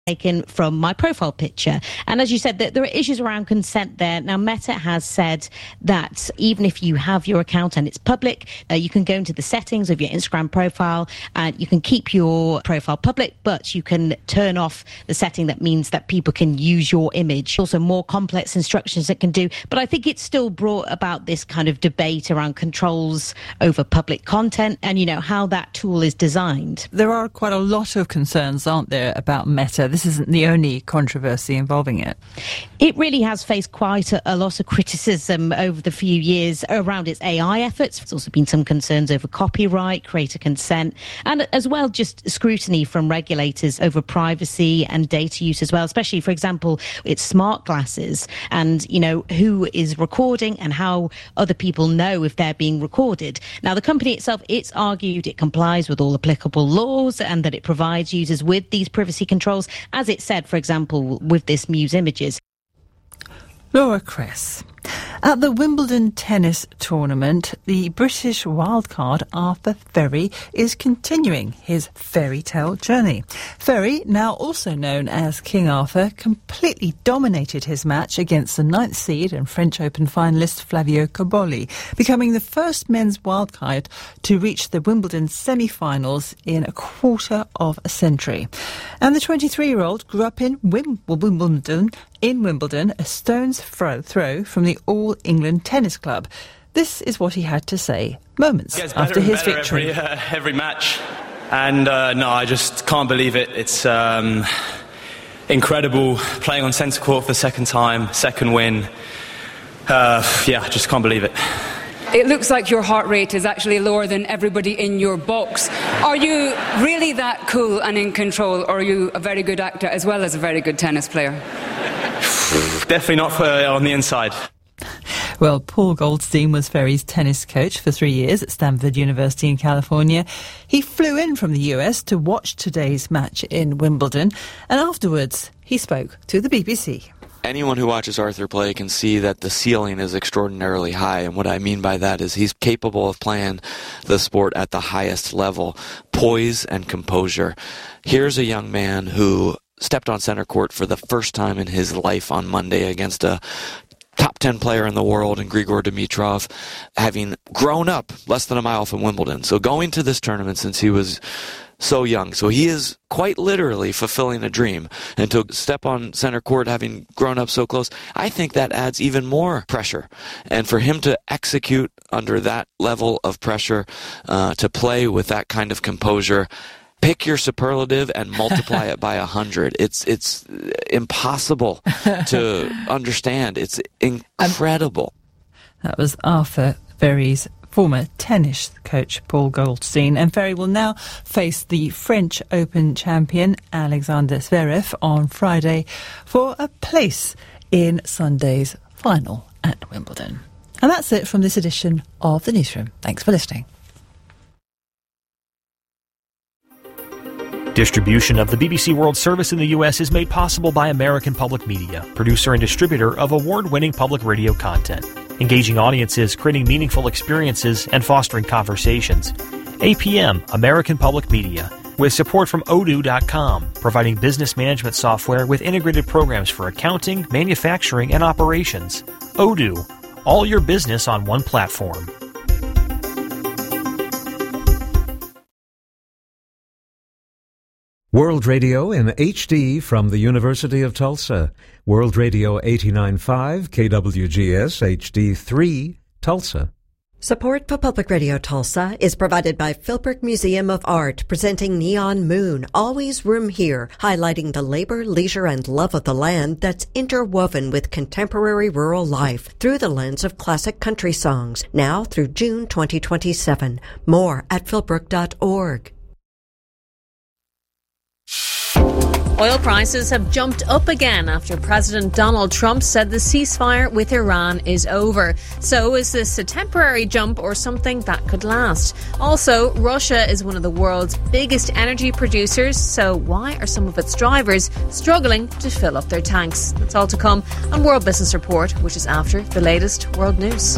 taken from my profile picture. And as you said, there are issues around consent there. Now, Meta has said that even if you have your account and it's public, you can go into the settings of your Instagram profile and you can keep your profile public, but you can turn off the setting that means that people can use your image. Also, more complex instructions it can do. But I think it's still brought about this kind of debate around controls over public content and, you know, how that tool is designed. There are quite a lot of concerns, aren't there, about Meta? This isn't the only controversy involving it. It really has faced quite a lot of criticism over the few years around its AI efforts. There's also been some concerns over copyright, creator consent, and as well just scrutiny from regulators over privacy and data use as well, especially, for example, its smart glasses and, you know, who is recording and how other people know if they're being recorded. Now, the company itself, it's argued it complies with all applicable laws and that it provides users with these privacy controls, as it said, for example, with this Muse Images. Laura Kress. At the Wimbledon tennis tournament, the British wildcard Arthur Ferry is continuing his fairy tale journey. Ferry, now also known as King Arthur, completely dominated his match against the 9th seed and French Open finalist Flavio Cobolli, becoming the first men's wildcard to reach the Wimbledon semi-finals in a quarter of a century. And the 23-year-old grew up in Wimbledon, a stone's throw from the All England Tennis Club. This is what he had to say moments after his victory. Every match, and no, I just can't believe it. It's incredible playing on centre court for the second time, second win. I just can't believe it. It looks like your heart rate is actually lower than everybody in your box. Are you really that cool and in control, or are you a very good actor as well as a very good tennis player? Definitely not on the inside. Well, Paul Goldstein was Ferry's tennis coach for 3 years at Stanford University in California. He flew in from the US to watch today's match in Wimbledon, and afterwards he spoke to the BBC. Anyone who watches Arthur play can see that the ceiling is extraordinarily high, and what I mean by that is he's capable of playing the sport at the highest level, poise and composure. Here's a young man who stepped on center court for the first time in his life on Monday against a top 10 player in the world in Grigor Dimitrov, having grown up less than a mile from Wimbledon. So going to this tournament since he was so young. So he is quite literally fulfilling a dream. And to step on center court having grown up so close, I think that adds even more pressure. And for him to execute under that level of pressure, to play with that kind of composure, pick your superlative and multiply it by 100. It's impossible to understand. It's incredible. That was Arthur Ferry's former tennis coach, Paul Goldstein. And Ferry will now face the French Open champion, Alexander Zverev, on Friday for a place in Sunday's final at Wimbledon. And that's it from this edition of The Newsroom. Thanks for listening. Distribution of the BBC World Service in the U.S. is made possible by American Public Media, producer and distributor of award-winning public radio content, engaging audiences, creating meaningful experiences, and fostering conversations. APM, American Public Media, with support from Odoo.com, providing business management software with integrated programs for accounting, manufacturing, and operations. Odoo, all your business on one platform. World Radio in HD from the University of Tulsa. World Radio 89.5 KWGS HD3 Tulsa. Support for Public Radio Tulsa is provided by Philbrook Museum of Art, presenting Neon Moon, Always Room Here, highlighting the labor, leisure, and love of the land that's interwoven with contemporary rural life through the lens of classic country songs, now through June 2027. More at philbrook.org. Oil prices have jumped up again after President Donald Trump said the ceasefire with Iran is over. So is this a temporary jump or something that could last? Also, Russia is one of the world's biggest energy producers, so why are some of its drivers struggling to fill up their tanks? That's all to come on World Business Report, which is after the latest world news.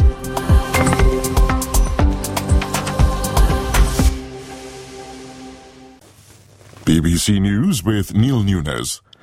BBC News with Neil Nunes.